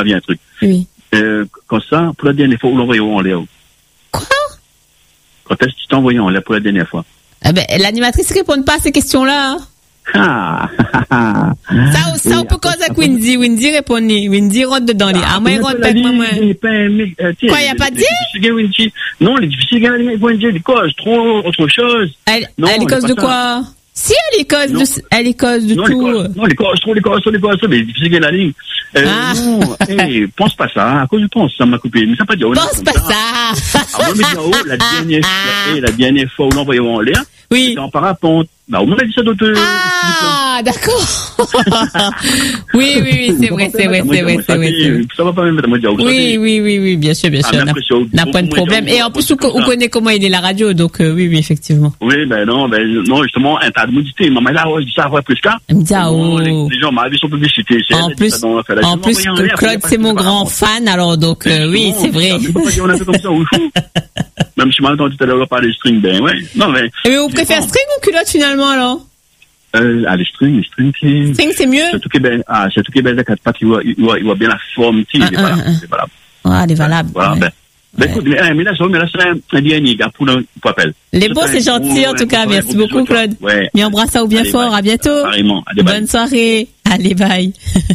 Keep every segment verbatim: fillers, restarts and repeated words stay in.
ma vie un truc. Oui. Euh, comme ça, pour la dernière fois, où l'envoyons en l'air? Quoi? Quand est-ce que tu t'es envoyé en l'air pour la dernière fois? Eh ben, l'animatrice ne répond pas à ces questions-là. Hein. Ah, ça, ça, on peut causer avec Windy. Windy répond. Windy rentre dedans. Ah, moi, il rentre pas avec moi. Quoi, il n'y a pas de dire? Non, il est difficile de gagner avec Windy. Elle cause trop autre chose. Elle, elle est cause de quoi? Si, elle est cause de, elle est cause de non, tout. Les causes, non, les causes, trop les causes, trop les causes, mais c'est difficile de gagner la ligne. Euh, ah. Non, hey, pense pas ça. À cause je pense, ça m'a coupé. Mais ça pas dire. Pense pas ça. ça. Ah, moi, mais dire, oh, la dernière, la, la dernière fois où l'envoyons en l'air. Oui. C'était en parapente. Bah, on m'a dit ça d'autres. Ah, d'accord. oui, oui, oui, c'est vrai, c'est vrai, c'est vrai, c'est vrai. Ça va pas même mettre à moi dire. Oui, oui, oui, oui, bien sûr, bien sûr. N'a pas de problème. Et en plus, on connaît comment il est la radio, donc, oui, oui, effectivement. Oui, ben non, ben, non, justement, un tas de modité. Maman, là, je dis ça, ouais, plus qu'à. Elle me dit, ah, oh. Les gens m'avaient son publicité. En plus, en plus, Claude, c'est mon grand fan, alors, donc, oui, c'est vrai. On a fait comme ça, ou fou. Même si je m'en entendu tout à l'heure parler de string, ben, ouais. Non, mais. Mais vous préférez string ou culotte, finalement, alors? Euh, ah, les strings, les strings, c'est... String, c'est mieux? Surtout que, ben, ah, surtout que, ben, les quatre pattes, il voit, il voit, il voit bien la forme, tu sais, il est valable, c'est valable. Ah, elle est valable. Voilà, ben. Ben, écoute, mais, mais là, mais là, c'est un dernier, gars, pour le, pour appel. Les beaux, c'est gentil, en tout cas. Merci beaucoup, Claude. Ouais. Mais embrasse à vous bien fort. À bientôt. Carrément. Bonne soirée. Allez, bye.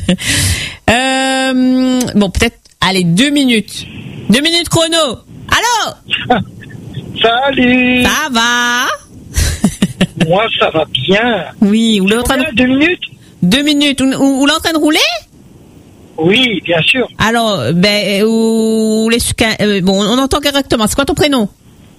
euh, bon, peut-être, allez, deux minutes. Deux minutes chrono. Allô? Salut. Ça va? Moi, ça va bien. Oui, ou l'est en train de... Deux minutes? Deux minutes. Ou, ou, ou l'est en train de rouler? Oui, bien sûr. Alors, ben, ou les euh, bon, on entend correctement. C'est quoi ton prénom?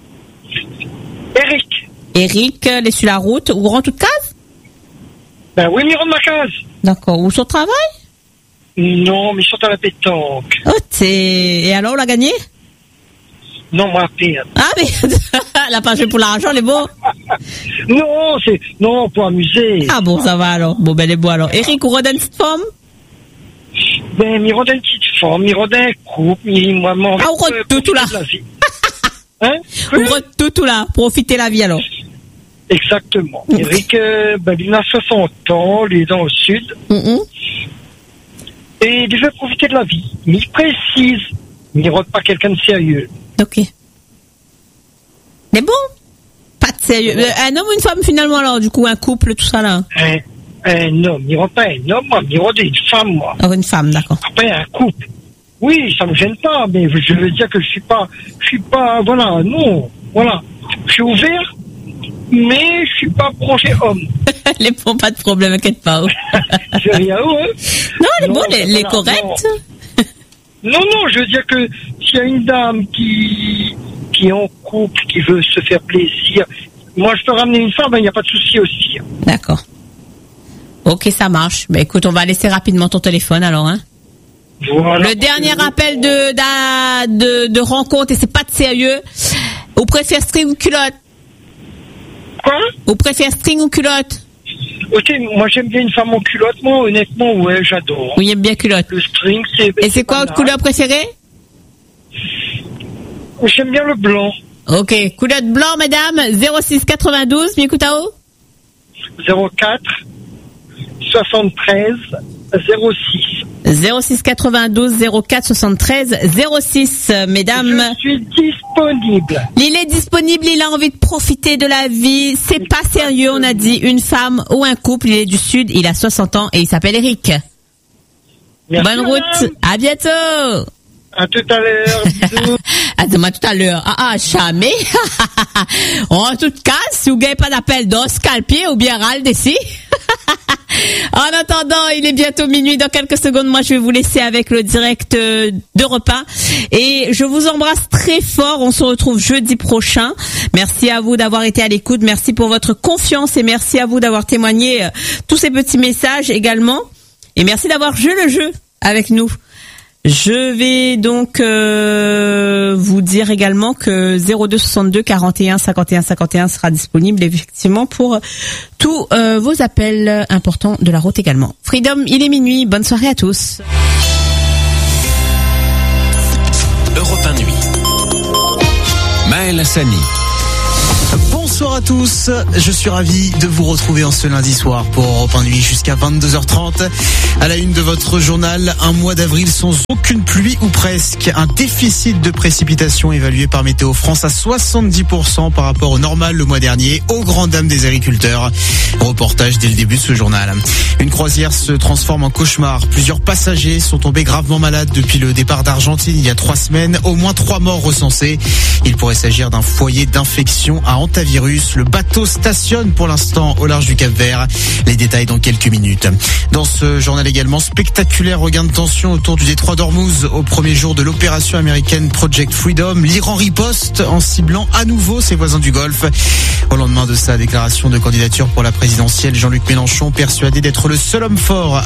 Eric. Eric, les sur la route, ou rentre toute case? Ben oui, mais rentre ma case. D'accord. Ou sur le travail? Non, mais sur à la pétanque. Oh, t'es... Et alors, on l'a gagné? Non, moi, pire. Ah, mais elle a pas joué pour l'argent, les beaux? Non, c'est, non, pour amuser. Ah bon, ça va alors. Bon, ben, les beaux alors. Eric, ou redonne une petite forme? Ben, m'y redonne une petite forme, m'y redonne un couple, m'y, moi, m'en Ah, on redonne tout, tout là. Hein? On redonne tout, tout là. Profiter la vie alors. Exactement. Eric, euh, ben, il a soixante ans, il est dans le sud. Mm-hmm. Et il veut profiter de la vie. Mais il précise, il ne rôde pas quelqu'un de sérieux. Ok. Mais bon, pas de sérieux. Ouais. Un homme ou une femme finalement alors, du coup, un couple, tout ça là. Un, un homme, il ne rôde pas un homme, moi, il rôde une femme, moi. Oh, une femme, d'accord. Après, un couple. Oui, ça me gêne pas, mais je veux dire que je suis pas, je suis pas, voilà, non, voilà. Je suis ouvert, mais je suis pas projet homme. Les bons, pas de problème, inquiète pas. C'est rien, ouais. Non, les bons, les, les corrects. Non. non, non, je veux dire que s'il y a une dame qui, qui est en couple, qui veut se faire plaisir, moi je peux ramener une femme, il n'y a pas de souci aussi. D'accord. Ok, ça marche. Ben écoute, on va laisser rapidement ton téléphone alors, hein. Voilà. Le dernier appel de, de, de, de rencontre, et c'est pas de sérieux. Ou préfère string ou culotte? Quoi? Ou préfère string ou culotte? Ok, moi j'aime bien une femme en culotte, moi honnêtement, ouais, j'adore. Oui, j'aime bien culotte. Le string, c'est... Et c'est quoi votre couleur préférée? J'aime bien le blanc. Ok, culotte blanc, madame, zéro six quatre-vingt-douze, Mikutao? zéro quatre soixante-treize zéro six. zéro six quatre-vingt-douze zéro quatre soixante-treize zéro six, mesdames. Je suis disponible. Il est disponible, il a envie de profiter de la vie. C'est pas sérieux, on a dit une femme ou un couple. Il est du Sud, il a soixante ans et il s'appelle Eric. Merci, bonne route, madame. À bientôt. À tout à l'heure. Attends-moi tout à l'heure. Ah, ah, jamais. En tout cas, si vous n'avez pas d'appel d'os, calpier ou bien râle d'ici. En attendant, il est bientôt minuit. Dans quelques secondes, moi, je vais vous laisser avec le direct de repas. Et je vous embrasse très fort. On se retrouve jeudi prochain. Merci à vous d'avoir été à l'écoute. Merci pour votre confiance et merci à vous d'avoir témoigné euh, tous ces petits messages également. Et merci d'avoir joué le jeu avec nous. Je vais donc euh, vous dire également que zéro deux soixante-deux quarante et un cinquante et un cinquante et un sera disponible effectivement pour tous euh, vos appels importants de la route également. Freedom, il est minuit. Bonne soirée à tous. Europe un Nuit. Maël Hassani. Bonsoir. bonsoir à tous. Je suis ravi de vous retrouver en ce lundi soir pour Europe un Nuit jusqu'à vingt-deux heures trente. À la une de votre journal, un mois d'avril sans aucune pluie ou presque. Un déficit de précipitations évalué par Météo France à soixante-dix pour cent par rapport au normal le mois dernier, aux grandes dames des agriculteurs. Reportage dès le début de ce journal. Une croisière se transforme en cauchemar. Plusieurs passagers sont tombés gravement malades depuis le départ d'Argentine il y a trois semaines. Au moins trois morts recensés. Il pourrait s'agir d'un foyer d'infection à hantavirus. Le bateau stationne pour l'instant au large du Cap-Vert. Les détails dans quelques minutes. Dans ce journal également, spectaculaire regain de tension autour du détroit d'Ormuz au premier jour de l'opération américaine Project Freedom. L'Iran riposte en ciblant à nouveau ses voisins du Golfe. Au lendemain de sa déclaration de candidature pour la présidentielle, Jean-Luc Mélenchon, persuadé d'être le seul homme fort